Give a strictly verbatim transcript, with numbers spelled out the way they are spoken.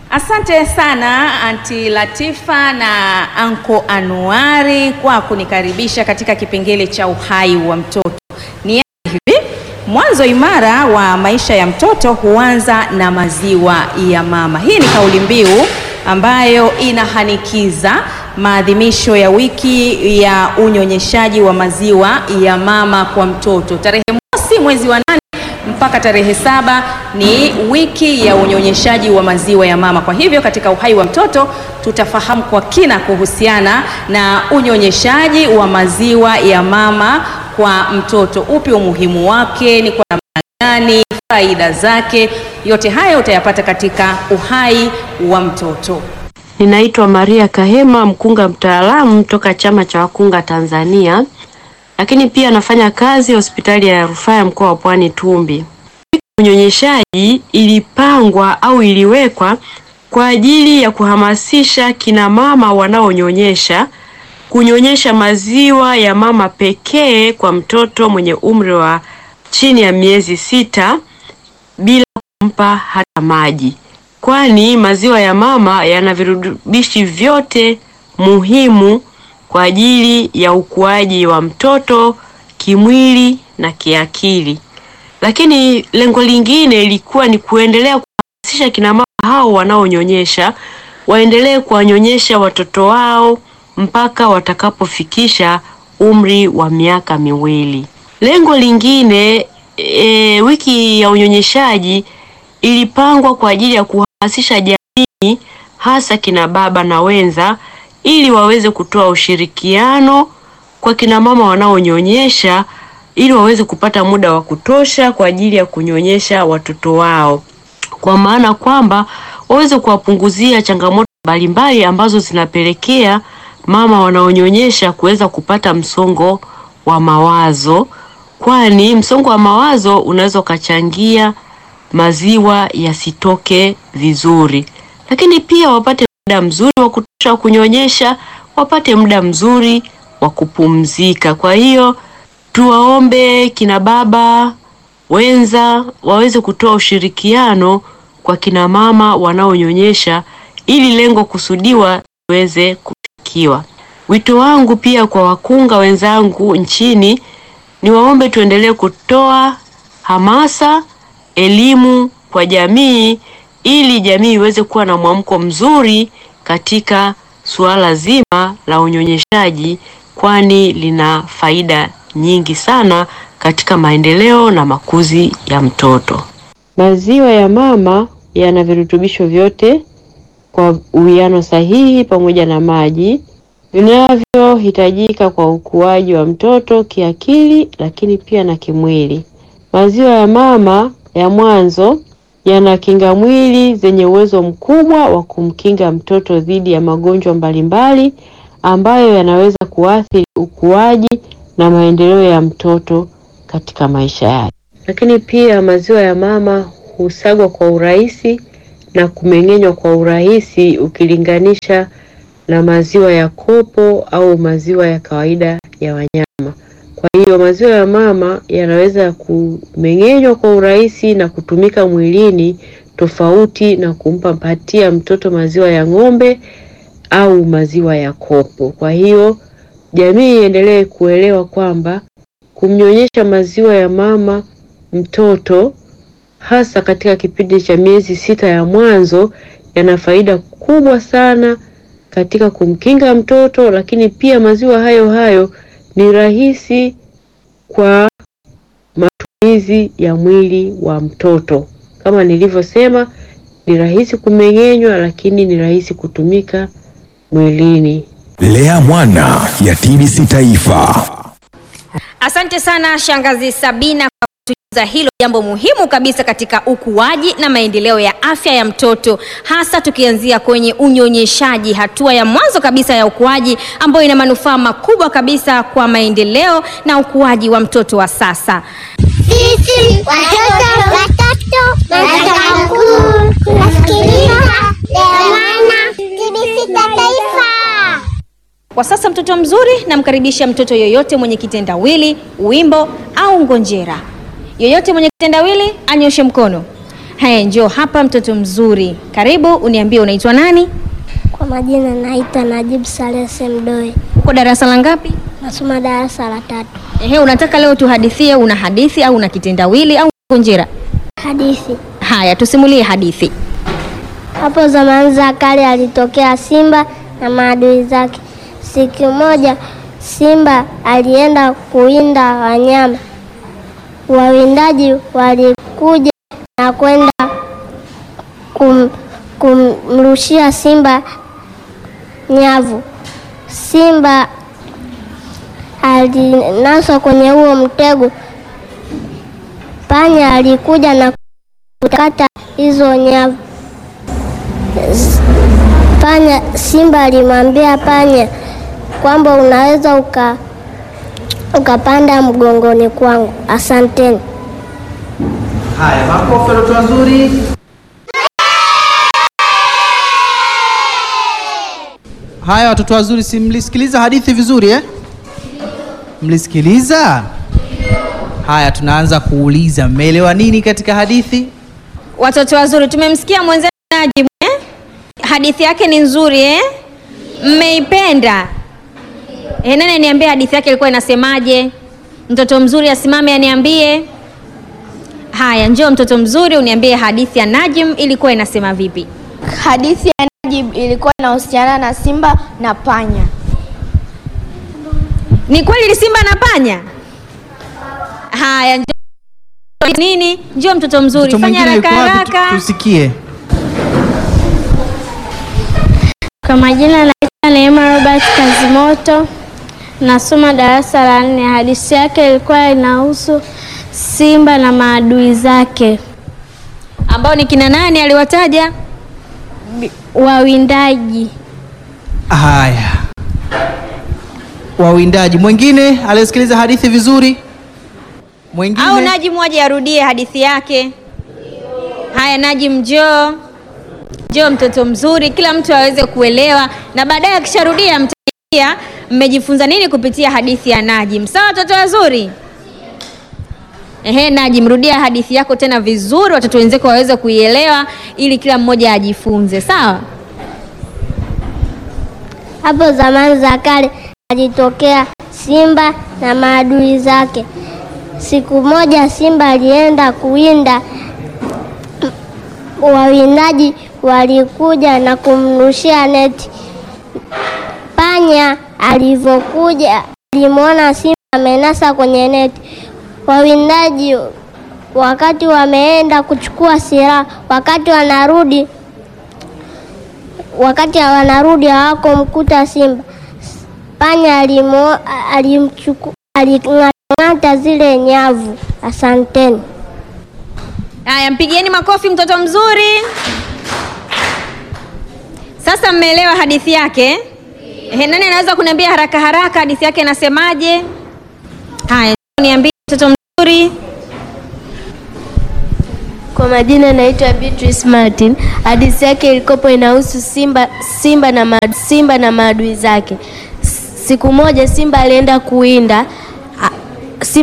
Asante sana Aunti Latifa na Anko Anuari kwa kunikaribisha katika kipengele cha uhai wa mtoto. Ni hivi, mwanzo imara wa maisha ya mtoto huanza na maziwa ya mama. Hii ni kauli mbiu ambayo inahanikiza maadhimisho ya wiki ya unyonyeshaji wa maziwa ya mama kwa mtoto. Tarehe mosi mwezi wa nane mpaka tarehe saba ni wiki ya unyonyeshaji wa maziwa ya mama. Kwa hivyo katika uhai wa mtoto tutafahamu kwa kina kuhusiana na unyonyeshaji wa maziwa ya mama kwa mtoto. Upi umuhimu wake, ni kwa namna gani, faida zake, yote haya utayapata katika uhai wa mtoto. Ninaitwa Maria Kahema, mkunga mtaalamu toka Chama cha Wakunga Tanzania. Lakini pia nafanya kazi hospitali ya rufaa ya mkoa wa Pwani Tumbi. Unyonyeshaji ilipangwa au iliwekwa kwa ajili ya kuhamasisha kina mama wanaonyonyesha kunyonyesha maziwa ya mama pekee kwa mtoto mwenye umri wa chini ya miezi sita bila kumpa hata maji. Kwani maziwa ya mama yana virutubishi vyote muhimu kwa ajili ya ukuaji wa mtoto kimwili na kiakili. Lakini lengo lingine ilikuwa ni kuendelea kuhamasisha kina mama hao wanaonyonyesha waendelee kuwanyonyesha watoto wao mpaka watakapofikisha umri wa miaka miwili. Lengo lingine e, wiki ya unyonyeshaji ilipangwa kwa ajili ya kuhamasisha jamii, hasa kina baba na wenza, ili waweze kutoa ushirikiano kwa kina mama wanaonyonyesha ili waweze kupata muda wa kutosha kwa ajili ya kunyonyesha watoto wao. Kwa maana kwamba waweze kuwapunguzia changamoto mbalimbali ambazo zinapelekea mama wanaonyonyesha kuweza kupata msongo wa mawazo, kwani msongo wa mawazo unaweza kuchangia maziwa yasitoke vizuri. Lakini pia wapate muda mzuri wa kutosha kunyonyesha, wapate muda mzuri wa kupumzika. Kwa hiyo tuwaombe kina baba wenza waweze kutoa ushirikiano kwa kina mama wanaonyonyesha ili lengo kusudiwa liweze kufikiwa. Wito wangu pia kwa wakunga wenzangu nchini ni waombe tuendelee kutoa hamasa, elimu kwa jamii ili jamii iweze kuwa na mwamko mzuri katika suala zima la unyonyeshaji, kwani lina faida nyingi sana katika maendeleo na makuzi ya mtoto. Maziwa ya mama yana virutubisho vyote kwa uwiano sahihi pamoja na maji vinavyohitajika kwa ukuaji wa mtoto kiakili lakini pia na kimwili. Maziwa ya mama ya mwanzo yana kinga mwili zenye uwezo mkubwa wa kumkinga mtoto dhidi ya magonjwa mbalimbali ambayo yanaweza kuathiri ukuaji na maendeleo ya mtoto katika maisha yake. Lakini pia maziwa ya mama husagwa kwa urahisi na kumeng'enywa kwa urahisi ukilinganisha na maziwa ya kopo au maziwa ya kawaida ya wanyama. Kwa hiyo maziwa ya mama yanaweza kumeng'enywa kwa urahisi na kutumika mwilini tofauti na kumpa patia mtoto maziwa ya ng'ombe au maziwa ya kopo. Kwa hiyo jamii iendelee kuelewa kwamba kumnyonyesha maziwa ya mama mtoto hasa katika kipindi cha miezi sita ya mwanzo yana faida kubwa sana katika kumkinga mtoto, lakini pia maziwa hayo hayo ni rahisi kwa matumizi ya mwili wa mtoto. Kama nilivyosema, ni rahisi kumeng'enywa lakini ni rahisi kutumika mwilini. Lea Mwana ya T B C Taifa. Asante sana Shangazi Sabina kwa kutujuza hilo jambo muhimu kabisa katika ukuaji na maendeleo ya afya ya mtoto, hasa tukianzia kwenye unyonyeshaji, hatua ya mwanzo kabisa ya ukuaji ambayo ina manufaa makubwa kabisa kwa maendeleo na ukuaji wa mtoto wa sasa. Sisi watoto watoto watakuwa kusikiliza Lea Mwana T B C Taifa. Kwa sasa mtoto mzuri namkaribisha mtoto yoyote mwenye kitendawili, wimbo au ngonjera. Yoyote mwenye kitendawili anyoshe mkono. Haya, njoo hapa mtoto mzuri. Karibu, uniambie unaitwa nani? Kwa majina naitwa Najib Saleh Mdoe. Uko darasa la ngapi? Nasoma darasa la tatu. Ehe, unataka leo tuhadithie, una hadithi au una kitendawili au ngonjera? Hadithi. Haya, tusimulie hadithi. Hapo zamani za kale alitokea simba na maadui zake. Siku moja simba alienda kuwinda wanyama. Wawindaji walikuja na kwenda kum, kumrushia simba nyavu. Simba alinaswa kwenye huo mtego. Panya alikuja na kukata hizo nyavu. Panya, simba alimwambia panya kwamba unaweza uka ukapanda mgongoni kwangu. Asanteni. Haya, makofi watoto wazuri. Haya watoto wazuri, si mlisikiliza hadithi vizuri eh? Mlisikiliza? Haya, tunaanza kuuliza, mmeelewa nini katika hadithi? Watoto wazuri, tumemsikia mwenzetu Najib eh? Hadithi yake ni nzuri eh? Mmeipenda? Eh, nani niambie hadithi yake ilikuwa inasemaje? Mtoto mzuri asimame aniambie. Haya, njoo mtoto mzuri uniambie hadithi ya Najim ilikuwa inasema vipi? Hadithi ya Najib ilikuwa inahusiana na simba na panya. Ni kweli ni simba na panya? Haya, njoo nini? Njoo mtoto mzuri, Mtoto fanya haraka haraka. Tusikie. Kwa majina naitwa Neema Robert Kazimoto. Nasoma darasa la nne. Hadithi yake ilikuwa inahusu simba na maadui zake. Ambao ni kina nani aliwataja? Wawindaji. Haya, wawindaji. Mwingine aliyesikiliza hadithi vizuri? Mwingine? Au Najim waje arudie hadithi yake? Haya, Najim njoo. Njoo mtoto mzuri, kila mtu aweze kuelewa, na baadaye akisharudia mtajia mmejifunza nini kupitia hadithi ya Najim. Sawa watoto wazuri? Ehe, Najim, rudia hadithi yako tena vizuri, watoto wenzako waweze kuielewa ili kila mmoja ajifunze. Sawa? Hapo zamani za kale alitokea simba na maadui zake. Siku moja simba alienda kuwinda. Wawindaji walikuja na kumrushia neti. Panya alivyokuja alimwona simba amenasa kwenye neti. Wawindaji wakati wameenda kuchukua silaha, wakati wanarudi wakati wanarudi hawakumkuta simba. Panya alimo alimchukua aling'ata zile nyavu. Asanteni. Haya, mpigieni makofi mtoto mzuri. Sasa mmeelewa hadithi yake? Ehe, nani anaweza kuniambia haraka haraka hadithi yake inasemaje? Haya, niambie mtoto mzuri. Kwa majina naitwa Beatrice Martin. Hadithi yake ilikopo inahusu simba simba na maadui, simba na maadui zake. Siku moja simba alienda kuwinda,